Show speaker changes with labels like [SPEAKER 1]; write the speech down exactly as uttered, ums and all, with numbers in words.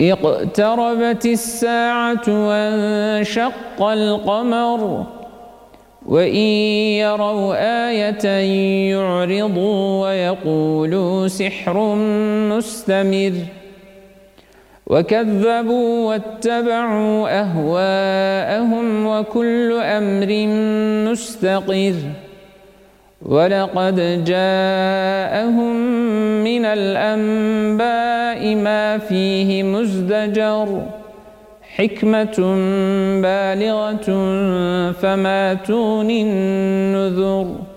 [SPEAKER 1] اقتربت الساعة وانشق القمر وإن يروا آية يعرضوا ويقولوا سحر مستمر وكذبوا واتبعوا أهواءهم وكل أمر مستقر ولقد جاءهم من الأنباء ما فيه مزدجر حكمة بالغة فما تغني النذر